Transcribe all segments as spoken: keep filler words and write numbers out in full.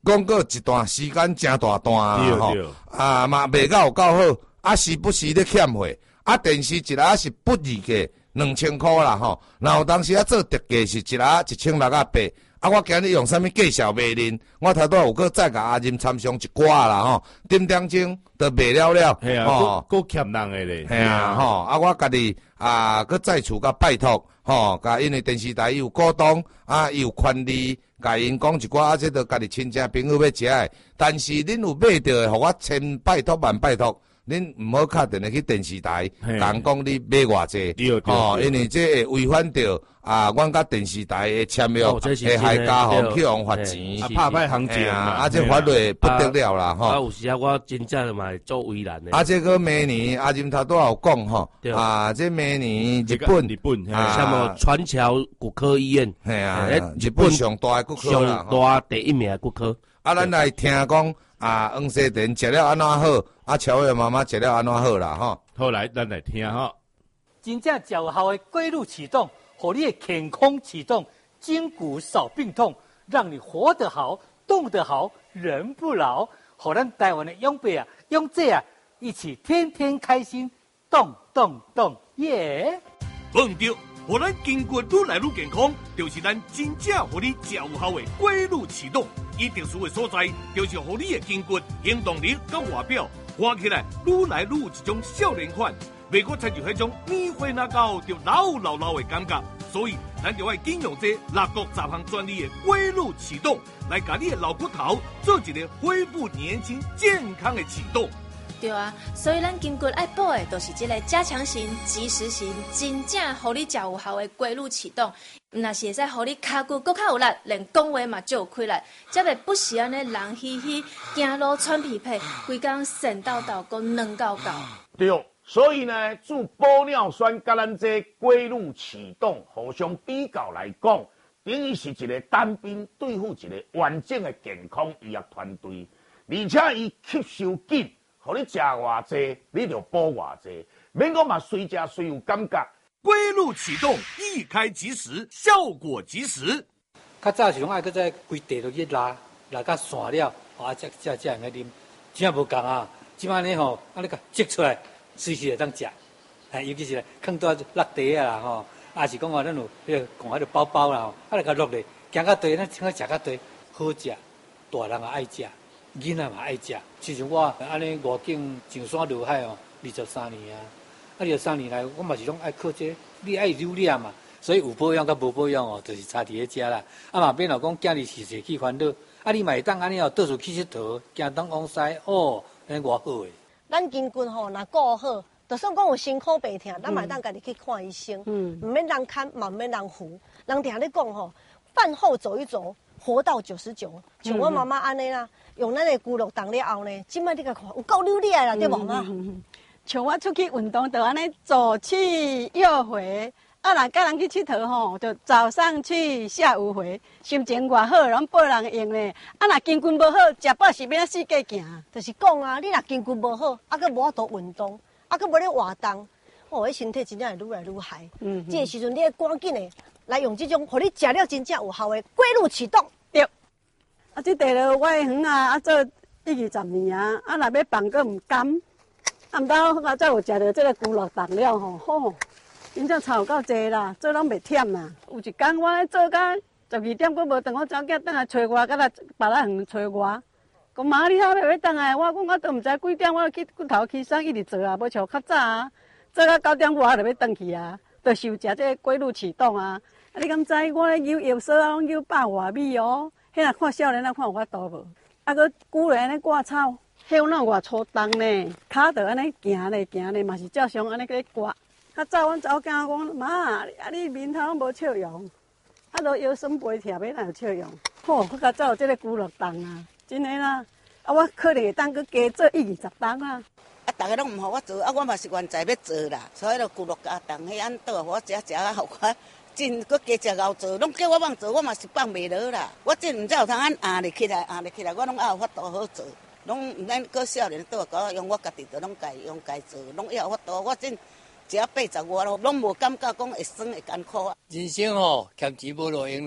讲过一段时间真大段啊吼，啊嘛卖甲有够好，啊时不时咧欠货，啊电视一下是不二价两千箍啦吼，然后当时啊做特价是一下一千六啊八，啊我今日用啥物介绍卖恁，我头拄有搁再甲阿任参详一寡啦吼，点点钟都卖了了， 系啊，够够欠人诶咧， 系啊吼，啊我家己啊搁再次甲拜托吼，甲因为电视台有股东啊有权利。甲因讲一寡啊，这都家己亲戚朋友要食诶，但是恁有买着诶，互我千拜托万拜托，恁毋好敲电话去电视台，讲讲你买偌济，哦，因为这会违反着啊，阮甲电视台诶签约，会害家户去互罚钱， 啊，拍歹行情啊，啊，这法律不得了啦，吼。 啊，有时啊，我真正嘛做为难诶。 啊，这个明年阿任头拄有讲吼，啊，这明年日本日本啊，什么川桥骨科医院， 系啊，日本上大诶骨科啦， 上大第一名骨科。 啊，咱来听讲啊，黄西田食了安怎好，啊，乔伟妈妈食了安怎好啦，吼。 好来，咱来听哈。 真正有效的龟鹿启动，让你的健康启动，筋骨少病痛，让你活得好，动得好，人不老。让咱台湾的长辈啊，用这啊，一起天天开心，动动动，耶！ 忘掉，让咱筋骨愈来愈健康，就是咱真正让你有效的龟鹿启动。伊特殊的所在，就是让你的筋骨行动力甲外表看起来愈来愈有一种少年款。袂阁亲像迄种年岁若到就老老老的感觉，所以咱就要应用这六国十项专利的龟鹿启动，来甲你的老骨头做一个恢复年轻健康的启动。 对啊，所以咱筋骨爱补的，就是这个加强型、及时型，真正互你较有效的龟鹿启动。若是会使互你骹骨搁较有力，连讲话嘛就有开力，才袂不时安尼人嘻嘻，走路喘屁屁，规工神叨叨，搁软搞搞。 对。所以呢，注玻尿酸甲咱这龟鹿启动互相比较来讲，等于是一个单兵对付一个完整的健康医药团队，而且伊吸收紧，互你食偌济，你就补偌济，免讲嘛随食随有感觉。 龟鹿启动，一开即食，效果即时。 较早是拢爱搁在规地落去拉，拉到散了，啊，才才才用来啉，真无共啊！即摆呢吼，啊你甲挤出来。随时会当食，哎，尤其是放到落地啊啦吼，啊是讲话咱有迄个讲迄个包包啦吼，啊来甲落来，行到地咱请个食到地，好食，大人也爱食，囡仔嘛爱食。就像我安尼外景上山下海哦，二十三年啊，啊二十三年来，我嘛是拢爱靠这，你爱留念嘛，所以有保养甲无保养哦，就是差伫咧遮啦。啊嘛免老讲今日是是去烦恼，啊你嘛会当安尼哦，到处去佚佗，行东往西哦，安尼偌好诶。 咱筋骨吼，若顾好，就算讲有辛苦病痛，咱嘛当家己去看医生，嗯，唔免人看，嘛唔免人扶。人听咧讲吼，饭后走一走，活到九十九。像我妈妈安尼啦，用咱的骨碌动了后呢，即摆你甲看，有够流利啦，对无嘛？ 像我出去运动，就安尼左去右回。啊，若甲人去佚佗吼，就早上去，下午回，心情偌好，拢报人用咧。啊，若筋骨无好，食饱是要四界行。 就是讲啊，你若筋骨无好，啊，佮无法度运动，啊，佮无咧活动，哦，迄身体真正会愈来愈害。嗯，这个时阵你要赶紧的来用这种，互你食了真正有效的龟鹿启动。 对。啊，这地了我的园啊，啊做一二十年啊，啊若要放个唔甘，啊毋到我才有食到这个骨碌动了吼，吼。真正差有够济啦，做拢袂忝啦。有一工我咧做到十二点，佫无等我早囝倒来找我，甲来别来远找我。讲妈，你how要倒来？我讲我都毋知几点，我去骨头起身一直做啊，无像较早啊，做到九点外就要倒去啊，就受食这个龟鹿启动啊。啊，你敢知我咧游药所啊，拢游百外米哦。迄若看少年啊，看有法度无？啊，佮久咧安尼挂草，迄有哪偌粗重呢？骹着安尼行咧行咧，嘛是照常安尼去挂。较早阮查某囝讲妈，啊你面头拢无笑容，啊都腰酸背痛，要哪有笑容？吼，我较早有这个骨碌动啊，真诶啦。啊，我可能会当佮加做一二十档啊。 啊，逐个拢毋互我做，啊，我嘛是原在要做啦，所以就骨碌加动，迄安倒互我食食啊，互我真佮加食熬做，拢叫我放做，我嘛是放袂落啦。我真毋知有通安压咧起来，压咧起来，我拢也有法度好做，拢毋免搁少年倒甲我用，我家己就拢家用家做，拢也有法度，我真。食八十外咯，拢无感觉讲会酸会艰苦啊。 人生吼，欠钱无路用啦，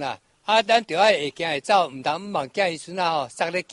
啊，咱着爱会行会走，毋通毋望囝伊孙仔吼塞咧。